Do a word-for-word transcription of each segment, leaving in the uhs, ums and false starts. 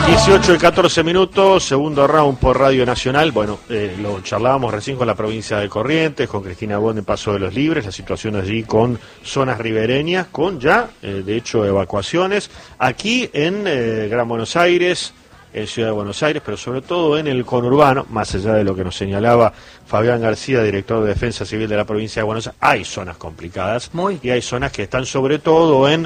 dieciocho y catorce minutos, segundo round por Radio Nacional. Bueno, eh, lo charlábamos recién con la provincia de Corrientes, con Cristina Bond en Paso de los Libres, la situación allí con zonas ribereñas, con ya, eh, de hecho, evacuaciones. Aquí en eh, Gran Buenos Aires, en Ciudad de Buenos Aires, pero sobre todo en el conurbano, más allá de lo que nos señalaba Fabián García, director de Defensa Civil de la provincia de Buenos Aires, hay zonas complicadas. Muy. Y hay zonas que están sobre todo en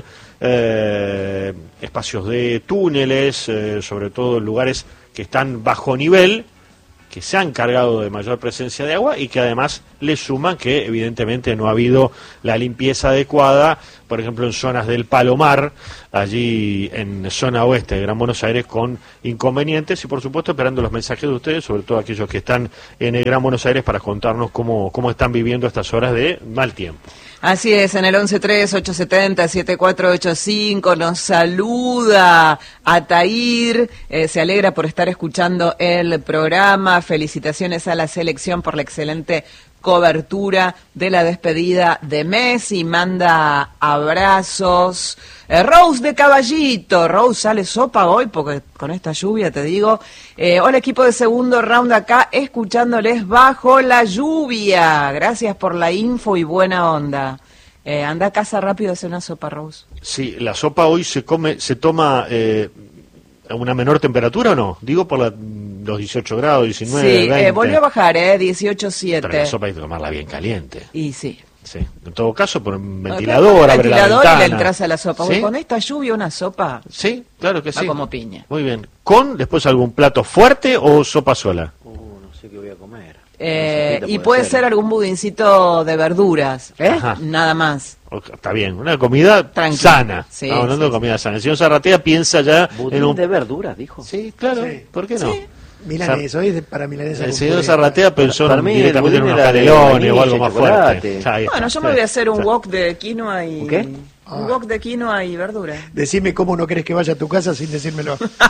eh, espacios de túneles, eh, sobre todo en lugares que están bajo nivel, que se han cargado de mayor presencia de agua y que además le suman que evidentemente no ha habido la limpieza adecuada, por ejemplo en zonas del Palomar, allí en zona oeste de Gran Buenos Aires, con inconvenientes, y por supuesto esperando los mensajes de ustedes, sobre todo aquellos que están en el Gran Buenos Aires, para contarnos cómo, cómo están viviendo estas horas de mal tiempo. Así es, en el once tres ocho siete cero siete cuatro ocho cinco nos saluda Atair, eh, se alegra por estar escuchando el programa, felicitaciones a la selección por la excelente cobertura de la despedida de Messi, manda abrazos. Eh, Rose de Caballito, Rose sale sopa hoy porque con esta lluvia te digo. Eh, hola equipo de segundo round acá, escuchándoles bajo la lluvia. Gracias por la info y buena onda. Eh, anda a casa rápido a hacer una sopa, Rose. Sí, la sopa hoy se come, se toma eh, a una menor temperatura o no? Digo por la, los dieciocho grados, diecinueve, sí, veinte. Eh, volvió a bajar, eh, dieciocho siete. Pero la sopa hay que tomarla bien caliente. Y sí. Sí, en todo caso, por un ventilador, no, abre la ventana. ventilador y le entras a la sopa. ¿Sí? Con esta lluvia una sopa. Sí, claro que va sí. Como piña. Muy bien. ¿Con después algún plato fuerte o sopa sola? Uh, no sé qué voy a comer. Eh, No sé y puede ser. ser algún budincito de verduras, ¿eh? Ajá. Nada más. Está bien, una comida Tranquila. sana. Sí, Estamos hablando sí, de comida sana. El señor Zarratea piensa ya Budín en un... de verduras, dijo. Sí, claro. Sí. ¿Por qué no? Sí. Milanesa, hoy es de- para milanesa. El con señor puré. Zarratea pensó Para en mí el directamente en budín unos era de canelones vainilla o algo y más chocolate. fuerte. Ahí está. Bueno, yo me voy a hacer un wok de quinoa y... ¿Un qué? Un wok de quinoa y verdura. Decime cómo no querés que vaya a tu casa sin decírmelo.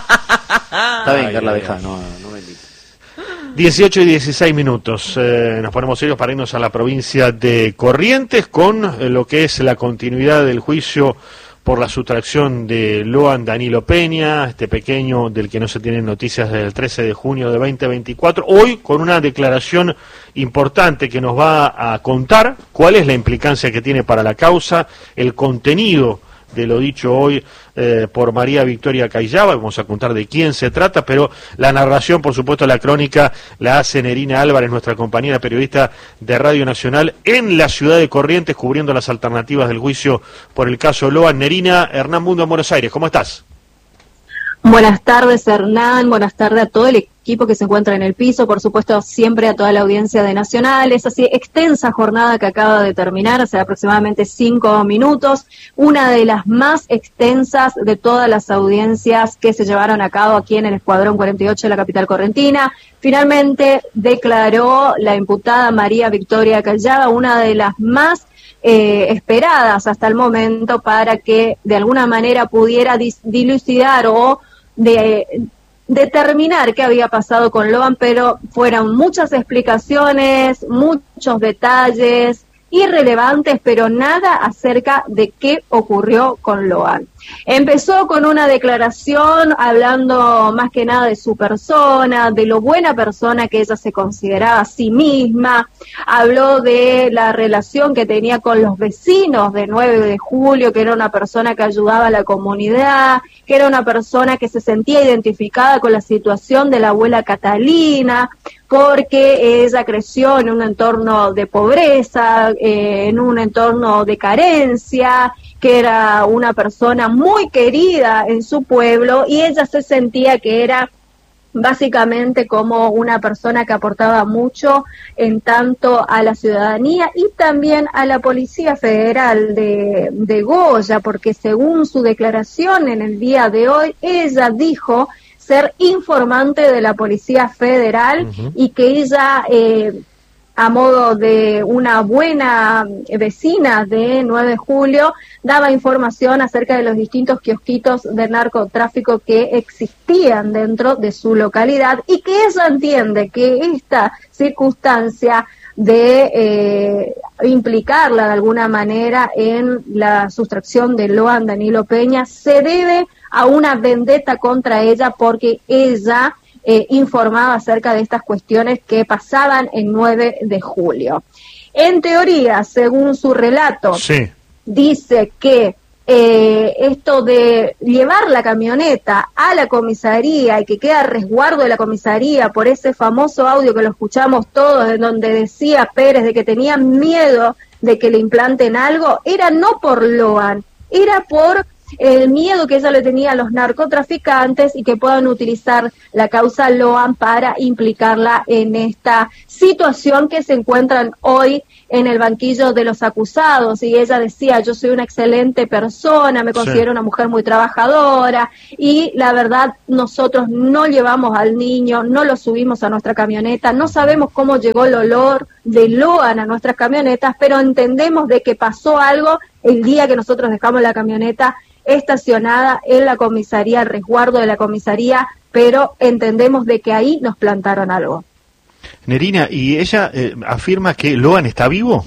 Está bien, Ay, Carla, ay, deja, ay. no, no me invites. dieciocho y dieciséis minutos. Eh, nos ponemos serios para irnos a la provincia de Corrientes con eh, lo que es la continuidad del juicio por la sustracción de Loan Danilo Peña, este pequeño del que no se tienen noticias desde el trece de junio de veinte veinticuatro, hoy con una declaración importante que nos va a contar cuál es la implicancia que tiene para la causa, el contenido de lo dicho hoy eh, por María Victoria Cayaba. Vamos a contar de quién se trata, pero la narración, por supuesto, la crónica la hace Nerina Álvarez, nuestra compañera periodista de Radio Nacional en la ciudad de Corrientes, cubriendo las alternativas del juicio por el caso Loan. Nerina, Hernán Mundo en Buenos Aires, ¿cómo estás? Buenas tardes, Hernán. Buenas tardes a todo el equipo que se encuentra en el piso. Por supuesto, siempre a toda la audiencia de Nacional. Es así, extensa jornada que acaba de terminar, hace aproximadamente cinco minutos. Una de las más extensas de todas las audiencias que se llevaron a cabo aquí en el Escuadrón cuarenta y ocho de la capital correntina. Finalmente declaró la imputada María Victoria Cayaba, una de las más Eh, esperadas hasta el momento, para que de alguna manera pudiera dis- dilucidar o de, determinar qué había pasado con Loan, pero fueron muchas explicaciones, muchos detalles irrelevantes, pero nada acerca de qué ocurrió con Loan. Empezó con una declaración hablando más que nada de su persona, de lo buena persona que ella se consideraba a sí misma. Habló de la relación que tenía con los vecinos de nueve de julio, que era una persona que ayudaba a la comunidad, que era una persona que se sentía identificada con la situación de la abuela Catalina, porque ella creció en un entorno de pobreza, eh, en un entorno de carencia, que era una persona muy querida en su pueblo, y ella se sentía que era básicamente como una persona que aportaba mucho en tanto a la ciudadanía y también a la Policía Federal de, de Goya, porque según su declaración en el día de hoy, ella dijo ser informante de la Policía Federal, uh-huh. y que ella, eh, a modo de una buena vecina de nueve de julio, daba información acerca de los distintos kiosquitos de narcotráfico que existían dentro de su localidad, y que ella entiende que esta circunstancia de eh, implicarla de alguna manera en la sustracción de Loan Danilo Peña, se debe a una vendetta contra ella porque ella eh, informaba acerca de estas cuestiones que pasaban el nueve de julio. En teoría, según su relato, sí. dice que Eh, esto de llevar la camioneta a la comisaría y que queda a resguardo de la comisaría por ese famoso audio que lo escuchamos todos, en donde decía Pérez de que tenía miedo de que le implanten algo, era no por Loan, era por el miedo que ella le tenía a los narcotraficantes y que puedan utilizar la causa Loan para implicarla en esta situación que se encuentran hoy en el banquillo de los acusados. Y ella decía, yo soy una excelente persona, me considero sí. una mujer muy trabajadora, y la verdad nosotros no llevamos al niño, no lo subimos a nuestra camioneta, no sabemos cómo llegó el olor de Loan a nuestras camionetas, pero entendemos de que pasó algo el día que nosotros dejamos la camioneta estacionada en la comisaría, al resguardo de la comisaría, pero entendemos de que ahí nos plantaron algo. Nerina, ¿y ella eh, afirma que Loan está vivo?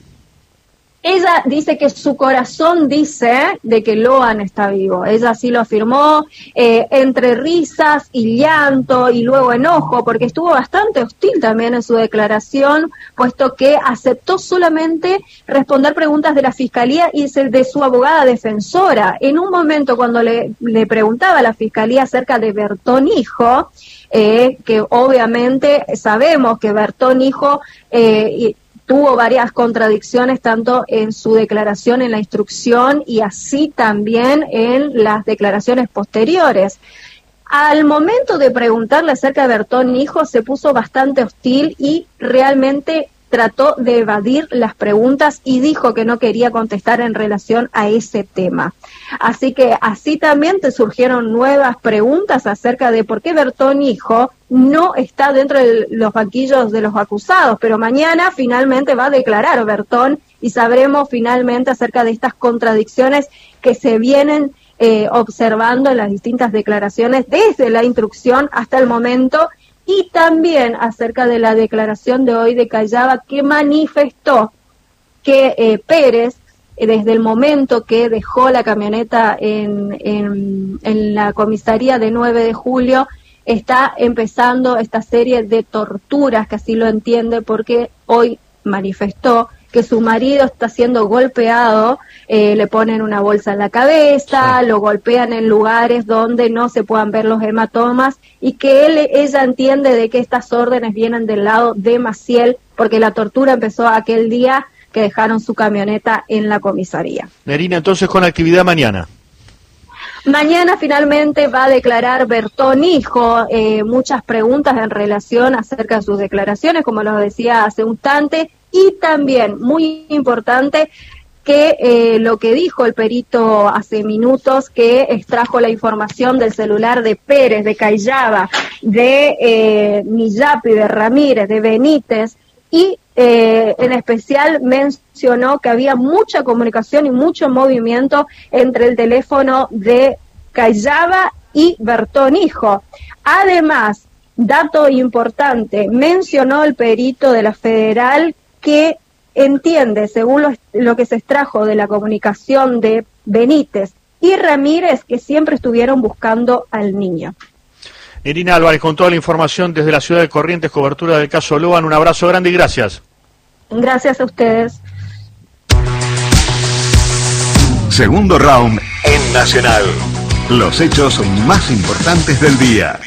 Ella dice que su corazón dice de que Loan está vivo. Ella sí lo afirmó, eh, entre risas y llanto y luego enojo, porque estuvo bastante hostil también en su declaración, puesto que aceptó solamente responder preguntas de la Fiscalía y de su abogada defensora. En un momento cuando le, le preguntaba a la Fiscalía acerca de Bertón Hijo, eh, que obviamente sabemos que Bertón Hijo eh, tuvo varias contradicciones tanto en su declaración en la instrucción y así también en las declaraciones posteriores. Al momento de preguntarle acerca de Bertón Hijo se puso bastante hostil y realmente trató de evadir las preguntas y dijo que no quería contestar en relación a ese tema. Así que así también te surgieron nuevas preguntas acerca de por qué Bertón Hijo no está dentro de los banquillos de los acusados, pero mañana finalmente va a declarar Bertón y sabremos finalmente acerca de estas contradicciones que se vienen eh, observando en las distintas declaraciones desde la instrucción hasta el momento, y también acerca de la declaración de hoy de Callaba, que manifestó que eh, Pérez, eh, desde el momento que dejó la camioneta en, en, en la comisaría de nueve de julio, está empezando esta serie de torturas, que así lo entiende, porque hoy manifestó que su marido está siendo golpeado, eh, le ponen una bolsa en la cabeza, sí. lo golpean en lugares donde no se puedan ver los hematomas, y que él, ella entiende de que estas órdenes vienen del lado de Maciel, porque la tortura empezó aquel día que dejaron su camioneta en la comisaría. Nerina, entonces con actividad mañana. Mañana finalmente va a declarar Bertón Hijo, eh, muchas preguntas en relación acerca de sus declaraciones, como lo decía hace un instante, y también, muy importante, que eh, lo que dijo el perito hace minutos, que extrajo la información del celular de Pérez, de Callaba, de eh, Millapi, de Ramírez, de Benítez, y eh, en especial mencionó que había mucha comunicación y mucho movimiento entre el teléfono de Callaba y Bertón Hijo. Además, dato importante, mencionó el perito de la Federal que entiende, según lo, lo que se extrajo de la comunicación de Benítez y Ramírez, que siempre estuvieron buscando al niño. Nerina Álvarez, con toda la información desde la ciudad de Corrientes, cobertura del caso Loan, un abrazo grande y gracias. Gracias a ustedes. Segundo round en Nacional. Los hechos más importantes del día.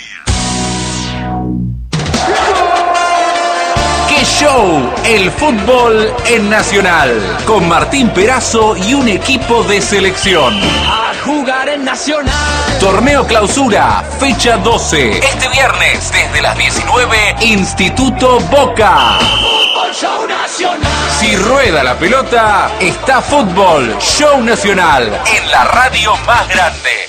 ¡Qué show! El fútbol en Nacional. Con Martín Perazo y un equipo de selección. A jugar en Nacional. Torneo Clausura, fecha doce. Este viernes, desde las diecinueve, Instituto Boca. Fútbol Show Nacional. Si rueda la pelota, está Fútbol Show Nacional en la radio más grande.